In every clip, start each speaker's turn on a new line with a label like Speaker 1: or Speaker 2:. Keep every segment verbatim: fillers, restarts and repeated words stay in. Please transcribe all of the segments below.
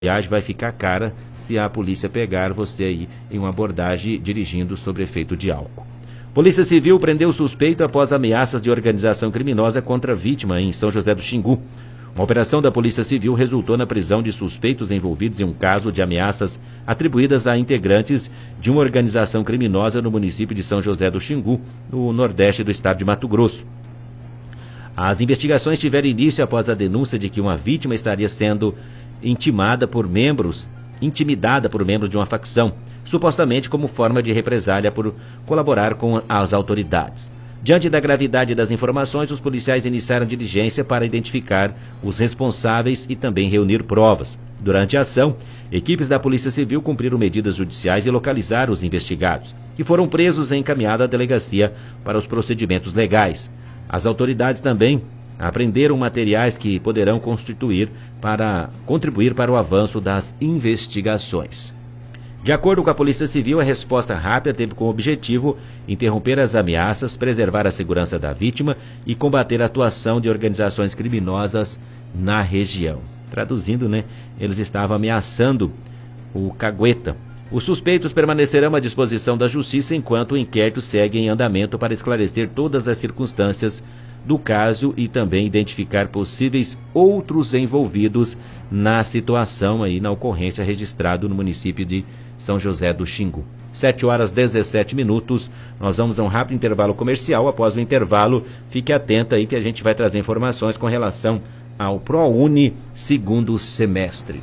Speaker 1: viagem vai ficar cara se a polícia pegar você aí em uma abordagem dirigindo sob efeito de álcool. Polícia Civil prendeu suspeito após ameaças de organização criminosa contra a vítima em São José do Xingu. Uma operação da Polícia Civil resultou na prisão de suspeitos envolvidos em um caso de ameaças atribuídas a integrantes de uma organização criminosa no município de São José do Xingu, no nordeste do estado de Mato Grosso. As investigações tiveram início após a denúncia de que uma vítima estaria sendo intimada por membros, intimidada por membros de uma facção, supostamente como forma de represália por colaborar com as autoridades. Diante da gravidade das informações, os policiais iniciaram diligência para identificar os responsáveis e também reunir provas. Durante a ação, equipes da Polícia Civil cumpriram medidas judiciais e localizaram os investigados, que foram presos e encaminhados à delegacia para os procedimentos legais. As autoridades também apreenderam materiais que poderão constituir para contribuir para o avanço das investigações. De acordo com a Polícia Civil, a resposta rápida teve como objetivo interromper as ameaças, preservar a segurança da vítima e combater a atuação de organizações criminosas na região. Traduzindo, né, eles estavam ameaçando o Cagueta. Os suspeitos permanecerão à disposição da Justiça enquanto o inquérito segue em andamento para esclarecer todas as circunstâncias do caso e também identificar possíveis outros envolvidos na situação aí na ocorrência registrada no município de São José do Xingu. sete horas e dezessete minutos, nós vamos a um rápido intervalo comercial. Após o intervalo, fique atento aí que a gente vai trazer informações com relação ao ProUni segundo semestre.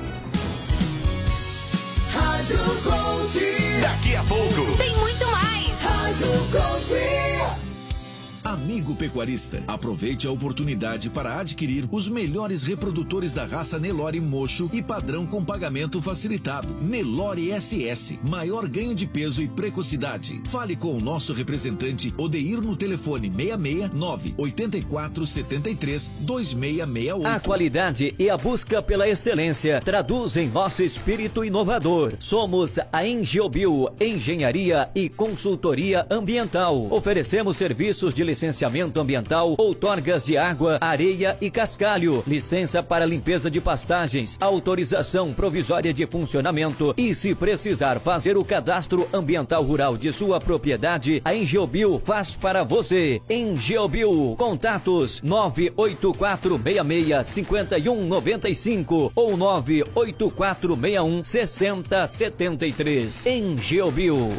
Speaker 2: Rádio Gold.
Speaker 3: Daqui a pouco
Speaker 2: Tem muito mais. Rádio Gold.
Speaker 3: Amigo pecuarista, aproveite a oportunidade para adquirir os melhores reprodutores da raça Nelore Mocho e padrão com pagamento facilitado. Nelore S S, maior ganho de peso e precocidade. Fale com o nosso representante Odeir no telefone seis seis nove oito quatro sete três dois seis seis oito.
Speaker 4: A qualidade e a busca pela excelência traduzem nosso espírito inovador. Somos a Engeobio, Engenharia e Consultoria Ambiental. Oferecemos serviços de licenciamento ambiental, outorgas de água, areia e cascalho, licença para limpeza de pastagens, autorização provisória de funcionamento e, se precisar fazer o cadastro ambiental rural de sua propriedade, a Engeobio faz para você. Engeobio, contatos nove oito quatro seis seis cinco um nove cinco ou nove oito quatro seis um seis zero sete três. Engeobio.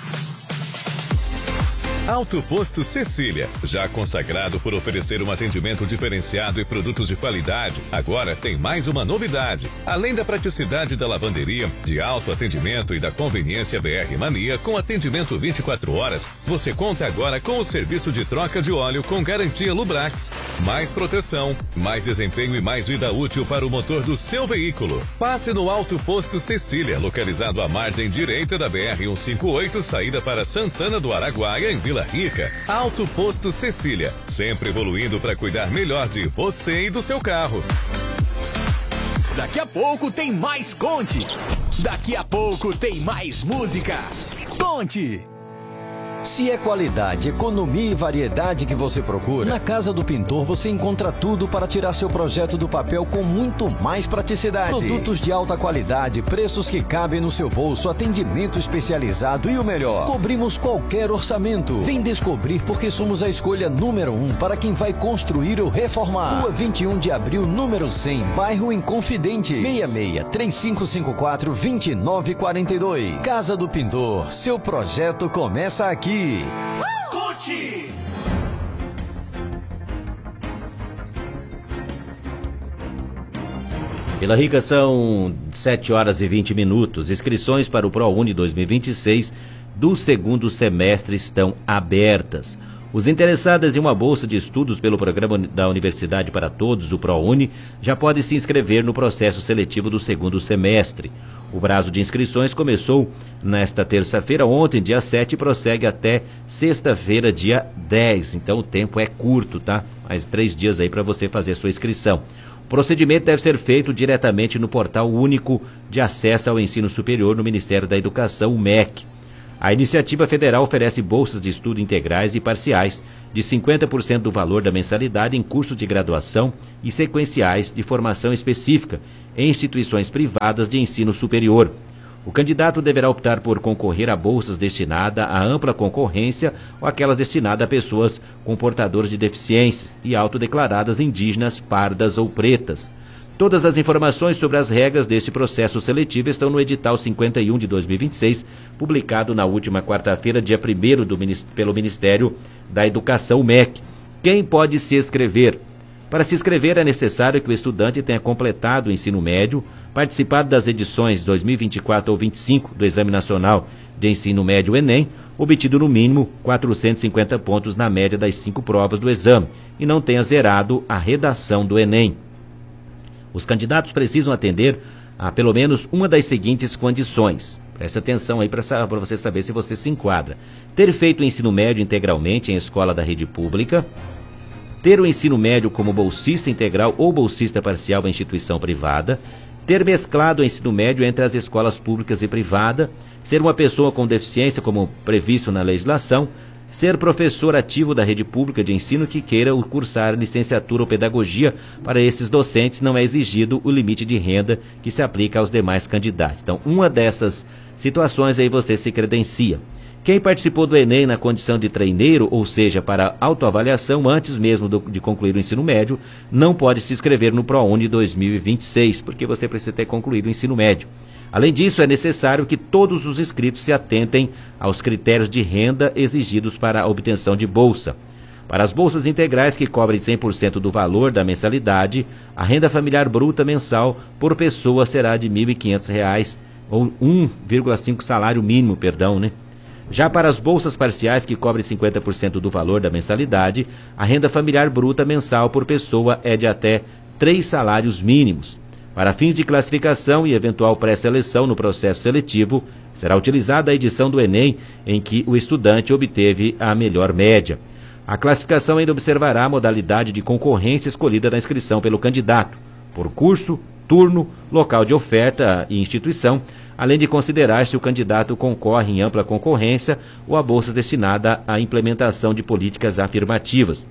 Speaker 5: Alto Posto Cecília, já consagrado por oferecer um atendimento diferenciado e produtos de qualidade, agora tem mais uma novidade. Além da praticidade da lavanderia, de alto atendimento e da conveniência B R Mania com atendimento vinte e quatro horas, você conta agora com o serviço de troca de óleo com garantia Lubrax. Mais proteção, mais desempenho e mais vida útil para o motor do seu veículo. Passe no Alto Posto Cecília, localizado à margem direita da B R cento e cinquenta e oito, saída para Santana do Araguaia, em Vila Rica. Alto Posto Cecília, sempre evoluindo para cuidar melhor de você e do seu carro.
Speaker 3: Daqui a pouco tem mais Conte. Daqui a pouco tem mais música. Conte.
Speaker 6: Se é qualidade, economia e variedade que você procura, na Casa do Pintor você encontra tudo para tirar seu projeto do papel com muito mais praticidade. Produtos de alta qualidade, preços que cabem no seu bolso, atendimento especializado e o melhor, cobrimos qualquer orçamento. Vem descobrir porque somos a escolha número um para quem vai construir ou reformar. Rua vinte e um de abril, número cem, bairro Inconfidente, seis seis três cinco cinco quatro dois nove quatro dois. Casa do Pintor, seu projeto começa aqui.
Speaker 3: Conte!
Speaker 1: Vila Rica, são sete horas e vinte minutos. Inscrições para o ProUni dois mil e vinte e seis do segundo semestre estão abertas. Os interessados em uma bolsa de estudos pelo programa da Universidade para Todos, o ProUni, já podem se inscrever no processo seletivo do segundo semestre. O prazo de inscrições começou nesta terça-feira, ontem, dia sete, e prossegue até sexta-feira, dia dez. Então o tempo é curto, tá? Mais três dias aí para você fazer a sua inscrição. O procedimento deve ser feito diretamente no Portal Único de Acesso ao Ensino Superior no Ministério da Educação, o M E C. A iniciativa federal oferece bolsas de estudo integrais e parciais de cinquenta por cento do valor da mensalidade em cursos de graduação e sequenciais de formação específica em instituições privadas de ensino superior. O candidato deverá optar por concorrer a bolsas destinadas à ampla concorrência ou aquelas destinadas a pessoas com portadores de deficiências e autodeclaradas indígenas, pardas ou pretas. Todas as informações sobre as regras deste processo seletivo estão no edital cinquenta e um de dois mil e vinte e seis, publicado na última quarta-feira, dia primeiro, do, pelo Ministério da Educação, M E C. Quem pode se inscrever? Para se inscrever é necessário que o estudante tenha completado o ensino médio, participado das edições dois mil e vinte e quatro ou vinte e cinco do Exame Nacional de Ensino Médio Enem, obtido no mínimo quatrocentos e cinquenta pontos na média das cinco provas do exame e não tenha zerado a redação do Enem. Os candidatos precisam atender a pelo menos uma das seguintes condições. Preste atenção aí para você saber se você se enquadra. Ter feito o ensino médio integralmente em escola da rede pública, ter o ensino médio como bolsista integral ou bolsista parcial em instituição privada, ter mesclado o ensino médio entre as escolas públicas e privada, ser uma pessoa com deficiência como previsto na legislação, ser professor ativo da rede pública de ensino que queira cursar licenciatura ou pedagogia. Para esses docentes não é exigido o limite de renda que se aplica aos demais candidatos. Então, uma dessas situações aí você se credencia. Quem participou do Enem na condição de treineiro, ou seja, para autoavaliação antes mesmo do, de concluir o ensino médio, não pode se inscrever no ProUni dois mil e vinte e seis, porque você precisa ter concluído o ensino médio. Além disso, é necessário que todos os inscritos se atentem aos critérios de renda exigidos para a obtenção de bolsa. Para as bolsas integrais que cobrem cem por cento do valor da mensalidade, a renda familiar bruta mensal por pessoa será de mil e quinhentos reais, ou um vírgula cinco salário mínimo, perdão, né? Já para as bolsas parciais que cobrem cinquenta por cento do valor da mensalidade, a renda familiar bruta mensal por pessoa é de até três salários mínimos. Para fins de classificação e eventual pré-seleção no processo seletivo, será utilizada a edição do Enem em que o estudante obteve a melhor média. A classificação ainda observará a modalidade de concorrência escolhida na inscrição pelo candidato, por curso, turno, local de oferta e instituição, além de considerar se o candidato concorre em ampla concorrência ou a bolsa destinada à implementação de políticas afirmativas.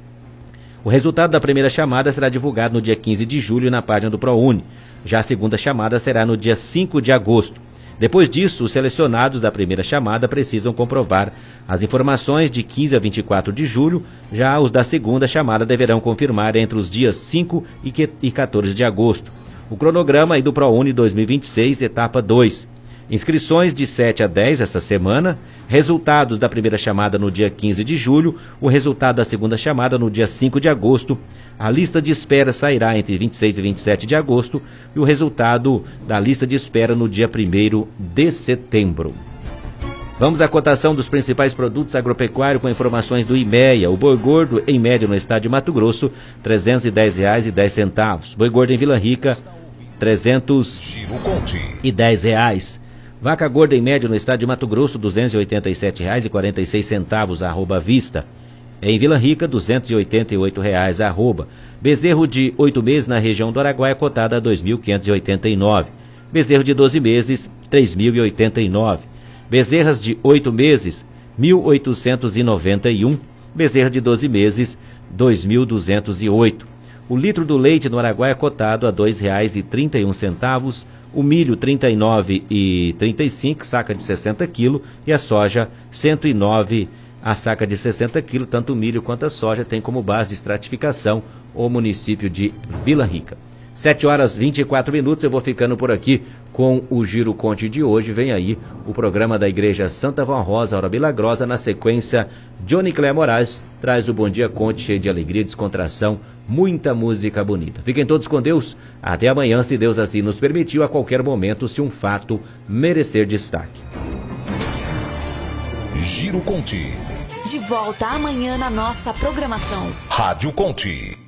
Speaker 1: O resultado da primeira chamada será divulgado no dia quinze de julho na página do ProUni. Já a segunda chamada será no dia cinco de agosto. Depois disso, os selecionados da primeira chamada precisam comprovar as informações de quinze a vinte e quatro de julho. Já os da segunda chamada deverão confirmar entre os dias cinco e quatorze de agosto. O cronograma aí do ProUni dois mil e vinte e seis, etapa dois. Inscrições de sete a dez essa semana, resultados da primeira chamada no dia quinze de julho, o resultado da segunda chamada no dia cinco de agosto, a lista de espera sairá entre vinte e seis e vinte e sete de agosto e o resultado da lista de espera no dia primeiro de setembro. Vamos à cotação dos principais produtos agropecuários com informações do IMEA. O boi gordo, em média, no estado de Mato Grosso, trezentos e dez reais e dez centavos. Boi gordo em Vila Rica, trezentos e dez reais. Vaca gorda em média no estado de Mato Grosso, duzentos e oitenta e sete reais e quarenta e seis centavos, arroba vista. Em Vila Rica, duzentos e oitenta e oito reais, arroba. Bezerro de oito meses na região do Araguaia, cotada a dois mil quinhentos e oitenta e nove. Bezerro de doze meses, três mil e oitenta e nove. Bezerras de oito meses, mil oitocentos e noventa e um. Bezerra de doze meses, dois mil duzentos e oito. O litro do leite no Araguaia cotado a dois reais e trinta e um centavos. O milho trinta e nove reais e trinta e cinco, saca de sessenta quilos, e a soja cento e nove reais a saca de sessenta quilos. Tanto o milho quanto a soja tem como base de estratificação o município de Vila Rica. sete horas e vinte e quatro minutos, eu vou ficando por aqui com o Giro Conte de hoje. Vem aí o programa da Igreja Santa Van Rosa, Hora Milagrosa. Na sequência, Johnny Clé Moraes traz o Bom Dia Conte, cheio de alegria, descontração, muita música bonita. Fiquem todos com Deus. Até amanhã, se Deus assim nos permitiu, a qualquer momento, se um fato merecer destaque.
Speaker 5: Giro Conte.
Speaker 2: De volta amanhã na nossa programação.
Speaker 5: Rádio Conte.